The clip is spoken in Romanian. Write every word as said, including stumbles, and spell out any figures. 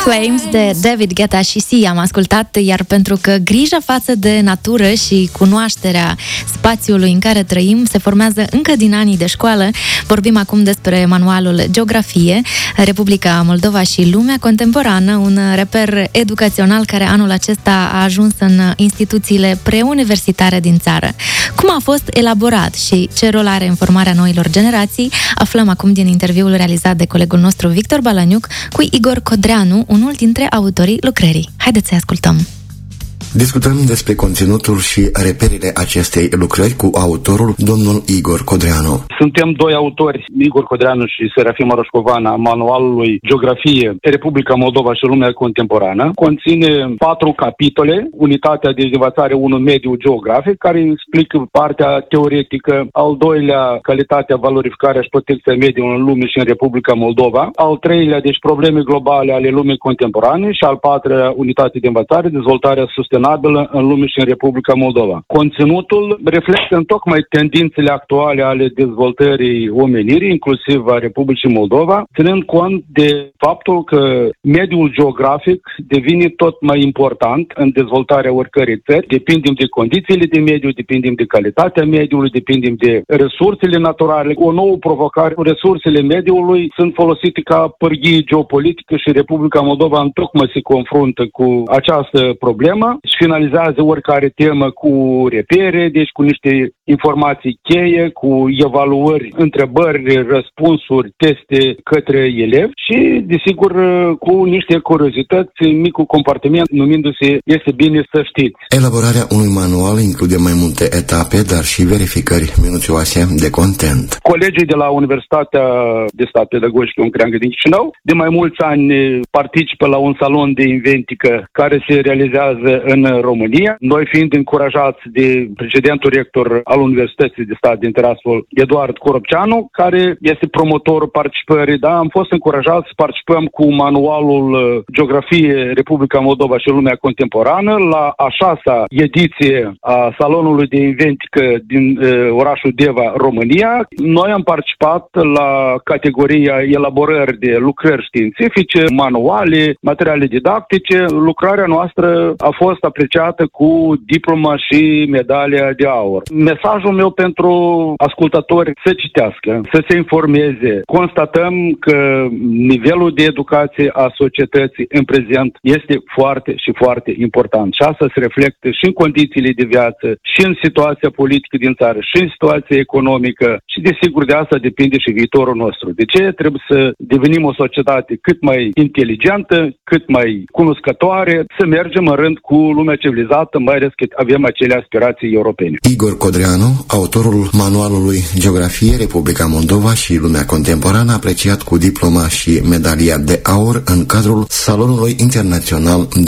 Flames de David Guetta și Sia am ascultat, iar pentru că grija față de natură și cunoașterea spațiului în care trăim se formează încă din anii de școală, vorbim acum despre manualul Geografie, Republica Moldova și lumea contemporană, un reper educațional care anul acesta a ajuns în instituțiile preuniversitare din țară. Cum a fost elaborat și ce rol are în formarea noilor generații, aflăm acum din interviul realizat de colegul nostru Victor Balaniuc cu Igor Codreanu, unul dintre autorii lucrării. Haideți să-i ascultăm! Discutăm despre conținutul și reperele acestei lucrări cu autorul, domnul Igor Codreanu. Suntem doi autori, Igor Codreanu și Serafima Roșcovana, a manualului Geografie, Republica Moldova și lumea contemporană. Conține patru capitole, unitatea de învățare unu, mediu geografic, care explică partea teoretică, al doilea, calitatea, valorificarea și protecția mediului în lume și în Republica Moldova, al treilea, deci probleme globale ale lumii contemporane și al patrulea, unitate de învățare, dezvoltarea sustenabilă în lume și în Republica Moldova. Conținutul reflectă întocmai tendințele actuale ale dezvoltării omenirii, inclusiv a Republicii Moldova, ținând cont de faptul că mediul geografic devine tot mai important în dezvoltarea oricărei țări. Depindem de condițiile de mediu, depindem de calitatea mediului, depindem de resursele naturale. O nouă provocare, resursele mediului sunt folosite ca pârghie geopolitică și Republica Moldova întocmai se confruntă cu această problemă și finalizează oricare temă cu repere, deci cu niște informații cheie, cu evaluări, întrebări, răspunsuri, teste către elevi și, desigur, cu niște curiozități, micul compartiment numindu-se Este bine să știți. Elaborarea unui manual include mai multe etape, dar și verificări minuțioase de content. Colegii de la Universitatea de Stat Pedagogică în Creangă din Chișinău de mai mulți ani participă la un salon de inventică care se realizează în România. Noi fiind încurajați de precedentul rector al Universității de Stat din Tiraspol, Eduard Coropceanu, care este promotorul participării, da, am fost încurajați să participăm cu manualul Geografie, Republica Moldova și lumea contemporană la a șasea ediție a salonului de inventică din uh, orașul Deva, România. Noi am participat la categoria elaborări de lucrări științifice, manuale, materiale didactice. Lucrarea noastră a fost apreciată cu diploma și medalia de aur. Mesajul meu pentru ascultători: să citească, să se informeze. Constatăm că nivelul de educație a societății în prezent este foarte și foarte important și asta se reflectă și în condițiile de viață, și în situația politică din țară, și în situația economică și desigur de asta depinde și viitorul nostru. De ce trebuie să devenim o societate cât mai inteligentă, cât mai cunoscătoare, să mergem în rând cu lumea civilizată, mai ales că avem acele aspirații europene. Igor Codreanu, autorul manualului Geografie, Republica Moldova și lumea contemporană, apreciat cu diploma și medalia de aur în cadrul Salonului Internațional